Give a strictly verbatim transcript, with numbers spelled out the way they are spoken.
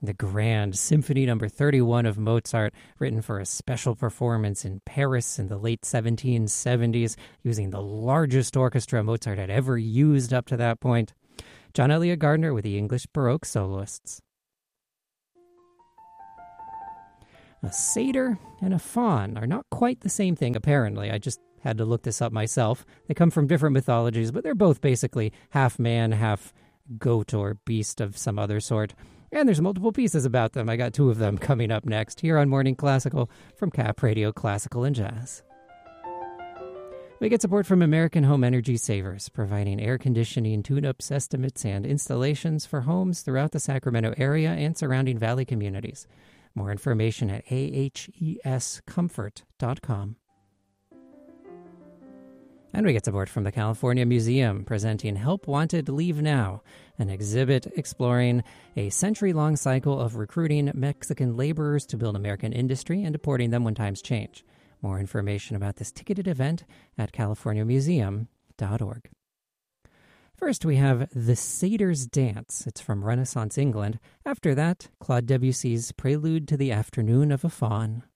The Grand Symphony Number thirty-one of Mozart, written for a special performance in Paris in the late seventeen seventies, using the largest orchestra Mozart had ever used up to that point. John Eliot Gardner with the English Baroque soloists. A satyr and a faun are not quite the same thing, apparently. I just had to look this up myself. They come from different mythologies, but they're both basically half man, half goat or beast of some other sort. And there's multiple pieces about them. I got two of them coming up next here on Morning Classical from Cap Radio Classical and Jazz. We get support from American Home Energy Savers, providing air conditioning, tune-ups, estimates, and installations for homes throughout the Sacramento area and surrounding valley communities. More information at a h e s comfort dot com. And we get support from the California Museum, presenting Help Wanted, Leave Now, an exhibit exploring a century-long cycle of recruiting Mexican laborers to build American industry and deporting them when times change. More information about this ticketed event at california museum dot org. First, we have The Satyr's Dance. It's from Renaissance England. After that, Claude Debussy's Prelude to the Afternoon of a Faun.